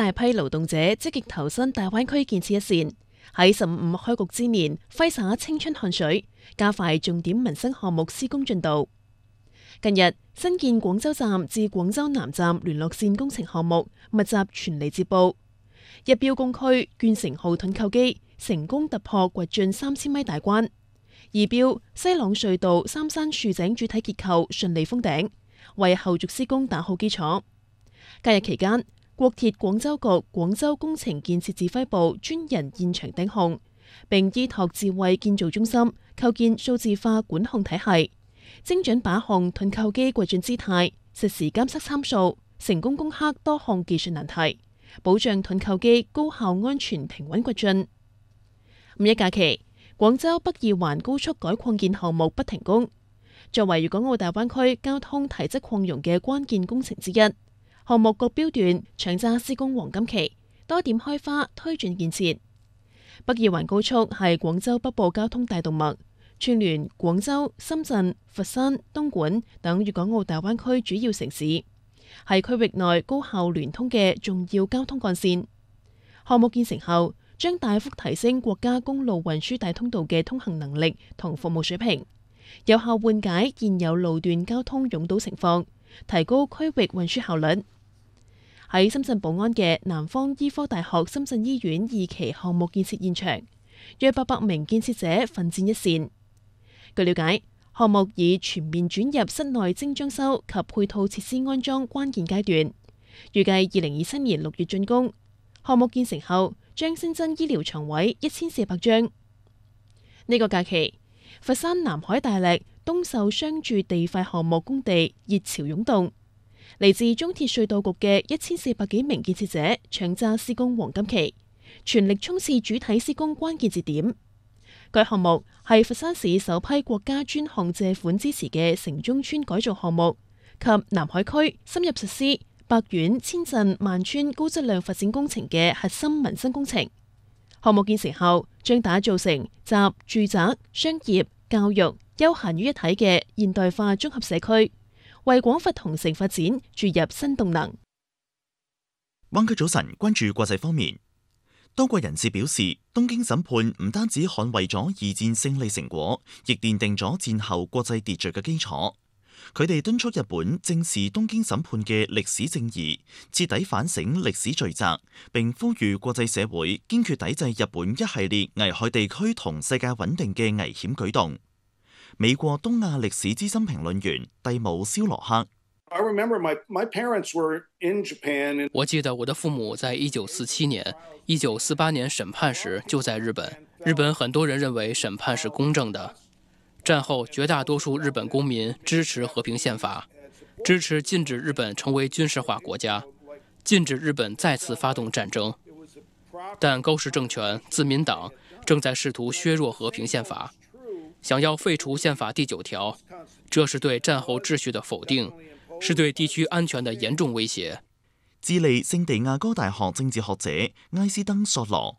大批勞動者積極投身大灣區建設一線，喺15開局之年揮灑青春汗水，加快重點民生項目施工進度。近日，新建廣州站至廣州南站聯絡線工程項目密集傳嚟捷報，一標工區建成號盾構機成功突破掘進3000米大關，二標西朗隧道三山豎井主體結構順利封頂，為後續施工打好基礎。假日期間，國鐵廣州局廣州工程建設指揮部專人現場盯控，並依託智慧建造中心構建數字化管控體系，精準把控盾構機掘進姿態，實時監測參數，成功攻克多項技術難題，保障盾構機高效安全平穩掘進。五一假期，廣州北二環高速改擴建項目不停工，作為粵港澳大灣區交通體質擴容嘅關鍵工程之一。項目各標段搶揸施工黃金期，多點開花推進建設。北二環高速係廣州北部交通大動脈，串聯廣州、深圳、佛山、東莞等粵港澳大灣區主要城市，係區域內高效聯通嘅重要交通幹線。項目建成後，將大幅提升國家公路運輸大通道嘅通行能力同服務水平，有效緩解現有路段交通擁堵情況，提高區域運輸效率。喺深圳寶安嘅南方醫科大學深圳醫院2期項目建設現場，約800名建設者奮戰一線。據了解，項目已全面轉入室內精裝修及配套設施安裝關鍵階段，預計2027年6月竣工。項目建成後，將新增醫療床位1400張。呢個假期，佛山南海大瀝東秀商住地塊項目工地熱潮湧動。嚟自中鐵隧道局嘅1400幾名建設者搶揸施工黃金期，全力衝刺主體施工關鍵節點。該項目係佛山市首批國家專項借款支持嘅城中村改造項目及南海區深入實施百縣千鎮萬村高質量發展工程嘅核心民生工程。項目建成後，將打造成集住宅、商業、教育、休閒於一體嘅現代化綜合社區，為廣佛同城發展注入新動能。 灣區早晨關注國際方面，多國人士表示，東京審判唔單止捍衛咗二戰勝利成果，亦奠定咗戰後國際秩序嘅基礎。佢哋敦促日本正視東京審判嘅歷史正義，徹底反省歷史罪責，並呼籲國際社會堅決抵制日本一系列危害地區同世界穩定嘅危險舉動。美國東亞歷史資深評論員蒂姆·肖羅克， 我記得我的父母在1947年、1948年審判時就在日本。日本很多人認為審判是公正的。戰後絕大多數日本公民支持和平憲法，支持禁止日本成為軍事化國家，禁止日本再次發動戰爭。但高市政權、自民黨正在試圖削弱和平憲法，想要廢除憲法第9條，這是對戰後秩序的否定，是對地區安全的嚴重威脅。 智利聖地亞哥大學政治學者埃斯登索羅，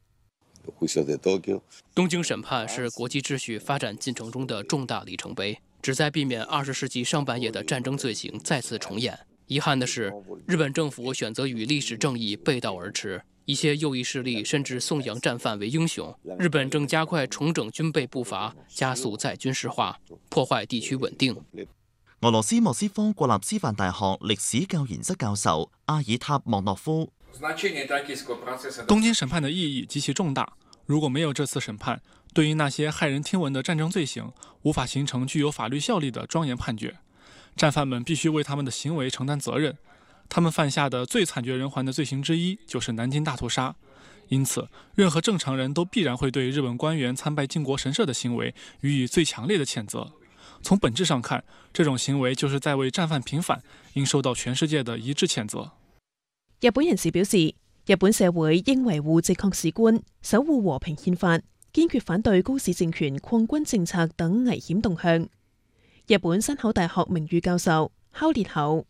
東京審判是國際秩序發展進程中的重大里程碑，旨在避免20世紀上半葉的戰爭罪行再次重演。遺憾的是，日本政府選擇與歷史正義背道而馳，一些右翼勢力甚至頌揚戰犯為英雄。日本正加快重整軍備步伐，加速再軍事化，破壞地區穩定。 俄羅斯莫斯科國立師範大學歷史教研室教授阿爾塔莫諾夫， 東京審判的意義極其重大。如果沒有這次審判，對於那些駭人聽聞的戰爭罪行，無法形成具有法律效力的莊嚴判決。戰犯們必須為他們的行為承擔責任。他們犯下的最慘絕人寰的罪行之一，就是南京大屠殺。因此，任何正常人都必然會對日本官員參拜靖國神社的行為予以最強烈的譴責。從本質上看，這種行為就是在為戰犯平反，應受到全世界的一致譴責。 日本人士表示，日本社會應維護正確史觀，守護和平憲法，堅決反對高市政權擴軍政策等危險動向。日本山口大學名譽教授烤烈口，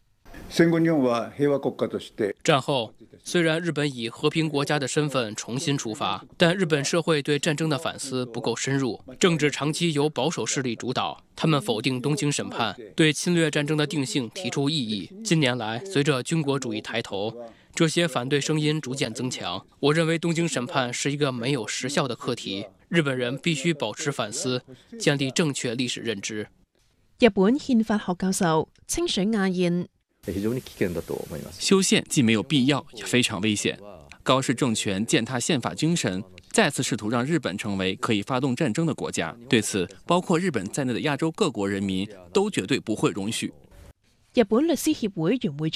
戰後，雖然日本以和平國家的身份重新出發，但日本社會對戰爭的反思不夠深入，政治長期由保守勢力主導。他們否定東京審判，對侵略戰爭的定性提出異議。近年來，隨着軍國主義抬頭， 这些反对声音逐渐增強。我認為東京審判是一個沒有實效的課題，日本人必須保持反思，建立正確歷史認知。 日本憲法學教授清水亞彥： 修憲既沒有必要，也非常危險。高市政權踐踏憲法精神，再次試圖讓日本成為可以發動戰爭的國家。對此，包括日本在內的亞洲各國人民都絕對不會容許。 日本律師協會原會長